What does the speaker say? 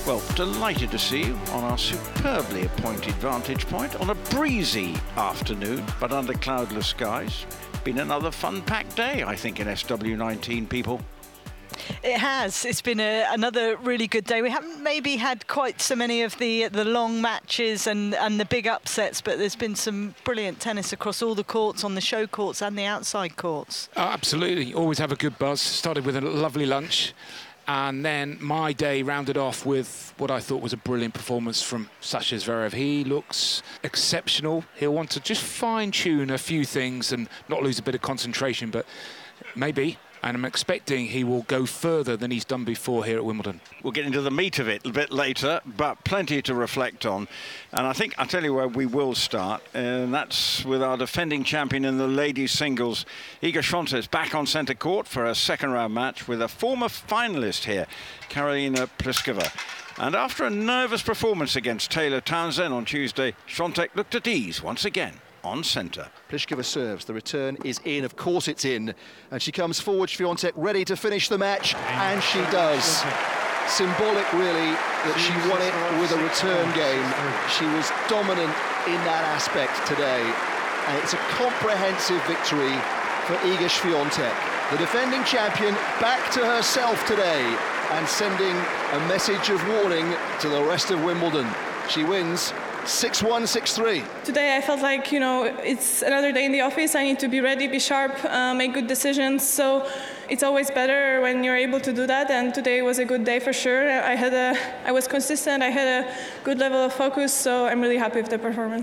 Well, delighted to see you on our superbly appointed vantage point on a breezy afternoon, but under cloudless skies. Been another fun-packed day, I think, in SW19, people. It has. It's been another really good day. We haven't maybe had quite so many of the long matches and the big upsets, but there's been some brilliant tennis across all the courts, on the show courts and the outside courts. Oh, absolutely. Always have a good buzz. Started with a lovely lunch. And then my day rounded off with what I thought was a brilliant performance from Sasha Zverev. He looks exceptional. He'll want to just fine-tune a few things and not lose a bit of concentration, but maybe, and I'm expecting he will go further than he's done before here at Wimbledon. We'll get into the meat of it a bit later, but plenty to reflect on. And I think I'll tell you where we will start, and that's with our defending champion in the ladies singles. Iga Świątek back on centre court for a second round match with a former finalist here, Karolina Pliskova. And after a nervous performance against Taylor Townsend on Tuesday, Świątek looked at ease once again on centre. Pliskova serves, the return is in, of course it's in, and she comes forward, Świątek ready to finish the match, and she does. Symbolic really that she won it with a return game. She was dominant in that aspect today, and it's a comprehensive victory for Iga Świątek. The defending champion back to herself today and sending a message of warning to the rest of Wimbledon. She wins 6-1, 6-3. Today I felt like, it's another day in the office. I need to be ready, be sharp, make good decisions. So it's always better when you're able to do that. And today was a good day for sure. I was consistent. I had a good level of focus. So I'm really happy with the performance.